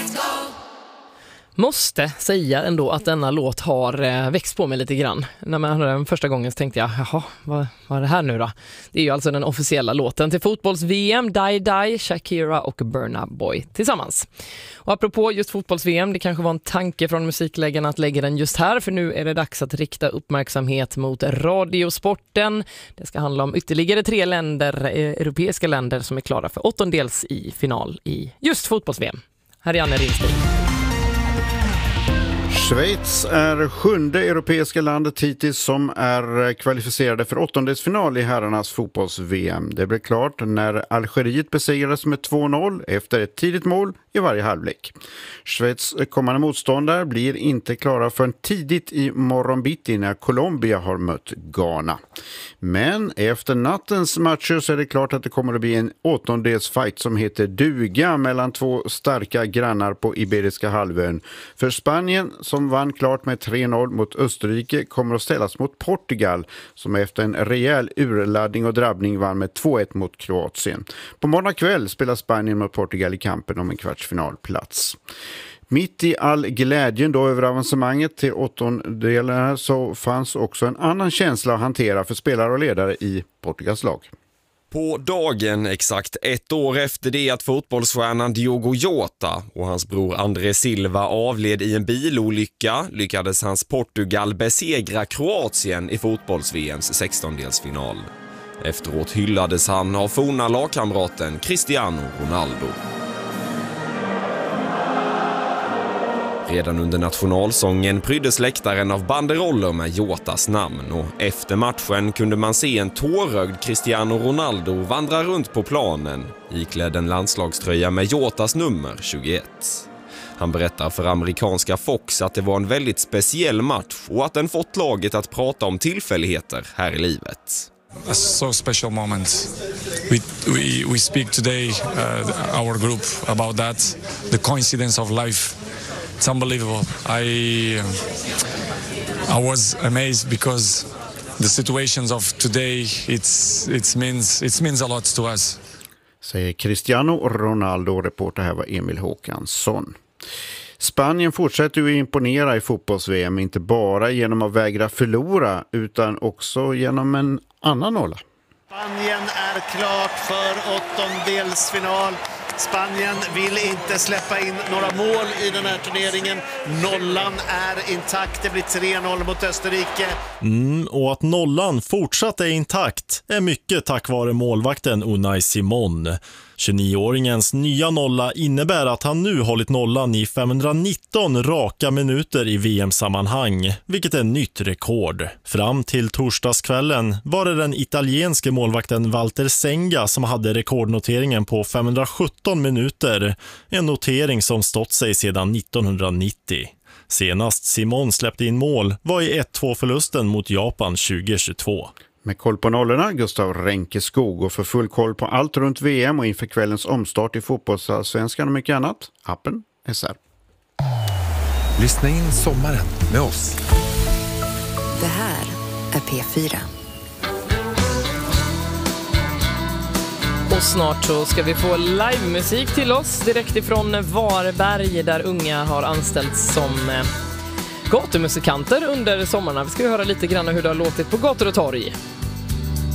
Måste säga ändå att denna låt har växt på mig lite grann. När man hörde den första gången så tänkte jag, jaha, vad är det här nu då? Det är ju alltså den officiella låten till fotbolls-VM, Die Die, Shakira och Burna Boy tillsammans. Och apropå just fotbolls-VM, det kanske var en tanke från musikläggarna att lägga den just här, för nu är det dags att rikta uppmärksamhet mot radiosporten. Det ska handla om ytterligare 3 europeiska länder som är klara för 8-dels i final i just fotbolls-VM. Här är Janne Rimstig. Schweiz är 7:e europeiska landet hittills som är kvalificerade för 8-delsfinal i herrarnas fotbolls-VM. Det blev klart när Algeriet besegrades med 2-0 efter ett tidigt mål i varje halvlek. Schweiz kommande motståndare blir inte klara förrän tidigt i morgonbitti när Colombia har mött Ghana. Men efter nattens matcher så är det klart att det kommer att bli en 8-delsfight som heter duga mellan 2 starka grannar på Iberiska halvön. För Spanien som vann klart med 3-0 mot Österrike kommer att ställas mot Portugal som efter en rejäl urladdning och drabbning vann med 2-1 mot Kroatien. På måndag kväll spelar Spanien mot Portugal i kampen om en kvartsfinalplats. Mitt i all glädjen då över avancemanget till 8-delarna så fanns också en annan känsla att hantera för spelare och ledare i Portugals lag. På dagen exakt 1 år efter det att fotbollsstjärnan Diogo Jota och hans bror André Silva avled i en bilolycka lyckades hans Portugal besegra Kroatien i fotbolls-VMs 16-delsfinal. Efteråt hyllades han av forna lagkamraten Cristiano Ronaldo. Redan under nationalsången pryddes läktaren av banderoller med Jotas namn och efter matchen kunde man se en tårögd Cristiano Ronaldo vandra runt på planen iklädd en landslagströja med Jotas nummer 21. Han berättar för amerikanska Fox att det var en väldigt speciell match och att den fått laget att prata om tillfälligheter här i livet. A so special moment. We speak today, our group, about that, the coincidence of life. It's unbelievable. I was amazed because the situations of today it means a lot to us. Säger Cristiano Ronaldo, reporter här var Emil Håkansson. Spanien fortsätter ju imponera i fotbolls-VM, inte bara genom att vägra förlora utan också genom en annan nolla. Spanien är klart för 8-delsfinal. Spanien vill inte släppa in några mål i den här turneringen. Nollan är intakt. Det blir 3-0 mot Österrike. Och att nollan fortsatt är intakt är mycket tack vare målvakten Unai Simon. 29-åringens nya nolla innebär att han nu hållit nollan i 519 raka minuter i VM-sammanhang, vilket är nytt rekord. Fram till torsdagskvällen var det den italienske målvakten Walter Senga som hade rekordnoteringen på 517 minuter, en notering som stått sig sedan 1990. Senast Simon släppte in mål var i 1-2-förlusten mot Japan 2022. Med koll på nollorna, Gustav Ränkeskog, och för full koll på allt runt VM och inför kvällens omstart i fotbollsallsvenskan och mycket annat, appen SR. Lyssna in sommaren med oss. Det här är P4. Och snart så ska vi få livemusik till oss direkt ifrån Varberg där unga har anställts som gatumusikanter under sommarna. Vi ska höra lite grann hur det har låtit på gator och torg.